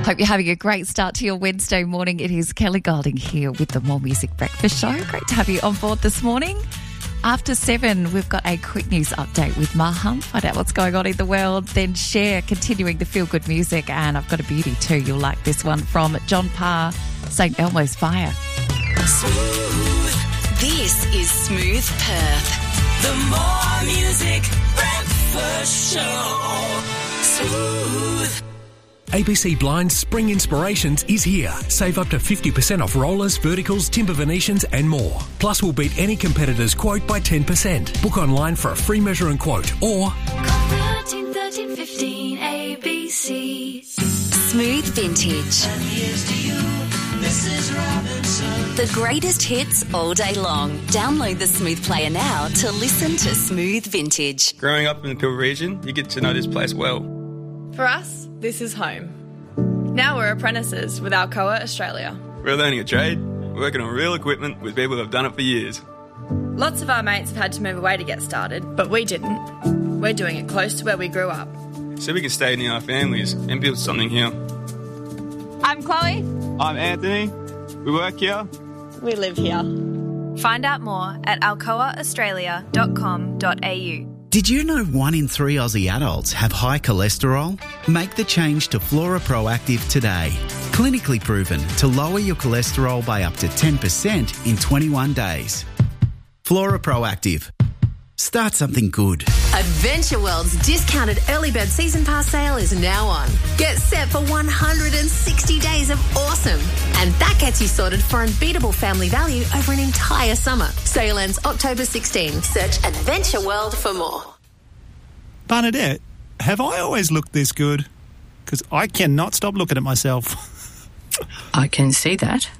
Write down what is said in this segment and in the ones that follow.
Hope you're having a great start to your Wednesday morning. It is Kelly Golding here with the More Music Breakfast Show. Great to have you on board this morning. After 7, we've got a quick news update with Maham. Find out what's going on in the world. Then Cher continuing the feel-good music. And I've got a beauty too. You'll like this one from John Parr, St. Elmo's Fire. Smooth. This is Smooth Perth. The More Music Breakfast Show. Smooth. ABC Blinds Spring Inspirations is here. Save up to 50% off rollers, verticals, timber Venetians and more. Plus, we'll beat any competitor's quote by 10%. Book online for a free measure and quote or... Call 13 15 ABC. Smooth Vintage. And here's to you, Mrs. Robinson. The greatest hits all day long. Download the Smooth Player now to listen to Smooth Vintage. Growing up in the Peel region, you get to know this place well. For us, this is home. Now we're apprentices with Alcoa Australia. We're learning a trade, working on real equipment with people who have done it for years. Lots of our mates have had to move away to get started, but we didn't. We're doing it close to where we grew up. So we can stay near our families and build something here. I'm Chloe. I'm Anthony. We work here. We live here. Find out more at alcoaaustralia.com.au. Did you know 1 in 3 Aussie adults have high cholesterol? Make the change to Flora Proactive today. Clinically proven to lower your cholesterol by up to 10% in 21 days. Flora Proactive. Start something good. Adventure World's discounted early bird season pass sale is now on. Get set for 160 days of awesome. And that gets you sorted for unbeatable family value over an entire summer. Sale ends October 16. Search Adventure World for more. Bernadette, have I always looked this good? Because I cannot stop looking at myself. I can see that.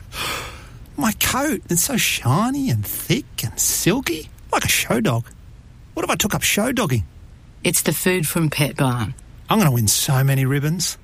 My coat, it's so shiny and thick and silky. Like a show dog. What if I took up show dogging? It's the food from Pet Barn. I'm going to win so many ribbons.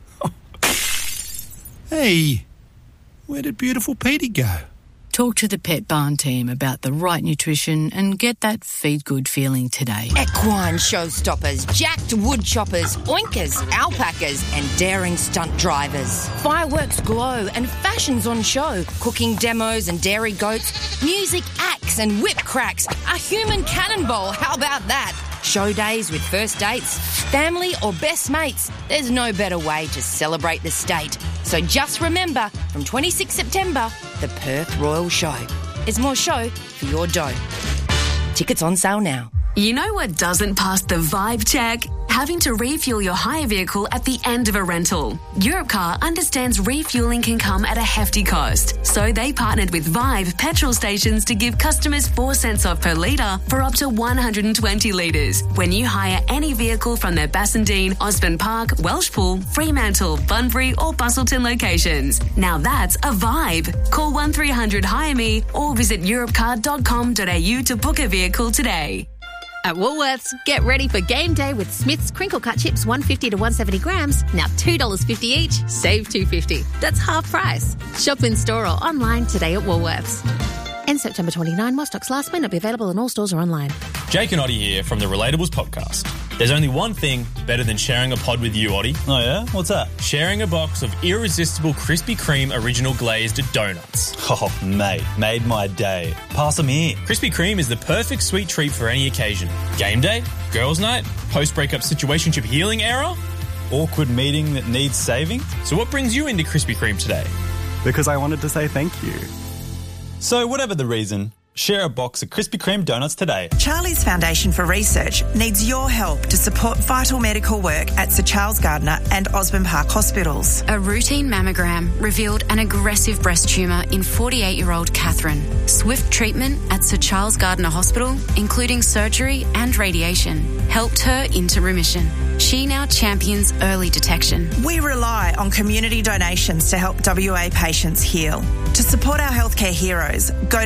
Hey, where did beautiful Petey go? Talk to the Pet Barn team about the right nutrition and get that feed good feeling today. Equine showstoppers, jacked wood choppers, oinkers, alpacas and daring stunt drivers. Fireworks glow and fashions on show. Cooking demos and dairy goats. Music acts and whip cracks. A human cannonball, how about that? Show days with first dates, family or best mates. There's no better way to celebrate the state. So just remember, from 26 September, the Perth Royal Show. There's more show for your dough. Tickets on sale now. You know what doesn't pass the vibe check? Having to refuel your hire vehicle at the end of a rental. Europcar understands refueling can come at a hefty cost, so they partnered with Vibe petrol stations to give customers 4 cents off per litre for up to 120 litres when you hire any vehicle from their Bassendean, Osborne Park, Welshpool, Fremantle, Bunbury or Busselton locations. Now that's a vibe. Call 1300 Hire Me or visit europcar.com.au to book a vehicle today. At Woolworths, get ready for game day with Smith's crinkle cut chips, 150 to 170 grams, now $2.50 each, save $2.50. That's half price. Shop in store or online today at Woolworths. End September 29, while stocks last may not be available in all stores or online. Jake and Oddie here from the Relatables podcast. There's only one thing better than sharing a pod with you, Oddie. Oh yeah? What's that? Sharing a box of irresistible Krispy Kreme original glazed donuts. Oh, mate, made my day. Pass them here. Krispy Kreme is the perfect sweet treat for any occasion. Game day, girls' night, post-breakup situationship healing era, awkward meeting that needs saving. So what brings you into Krispy Kreme today? Because I wanted to say thank you. So whatever the reason, share a box of Krispy Kreme donuts today. Charlie's Foundation for Research needs your help to support vital medical work at Sir Charles Gardner and Osborne Park hospitals. A routine mammogram revealed an aggressive breast tumour in 48-year-old Catherine. Swift treatment at Sir Charles Gardner Hospital, including surgery and radiation, helped her into remission. She now champions early detection. We rely on community donations to help WA patients heal. To support our healthcare heroes, go to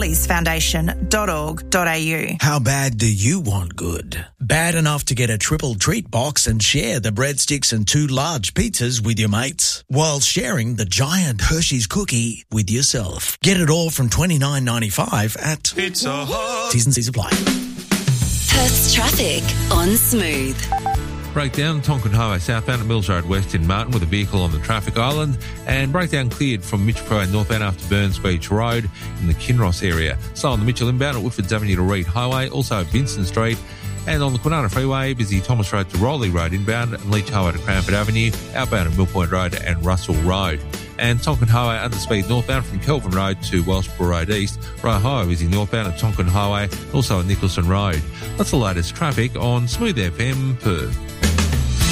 charliesfoundation.org.au. How bad do you want good? Bad enough to get a triple treat box and share the breadsticks and 2 large pizzas with your mates, while sharing the giant Hershey's cookie with yourself. Get it all from $29.95 at Pizza Hut. T's and C's apply. Perth's traffic on Smooth. Breakdown, Tonkin Highway southbound at Mills Road West in Martin with a vehicle on the traffic island, and breakdown cleared from Mitchell Road northbound after Burns Beach Road in the Kinross area. So on the Mitchell inbound at Whitfords Avenue to Reed Highway, also at Vincent Street, and on the Kwinana Freeway, busy Thomas Road to Rowley Road inbound and Leach Highway to Cranford Avenue, outbound at Mill Point Road and Russell Road. And Tonkin Highway underspeed northbound from Kelvin Road to Wellsborough Road East. Roe Highway busy northbound at Tonkin Highway, also at Nicholson Road. That's the latest traffic on Smooth FM Perth.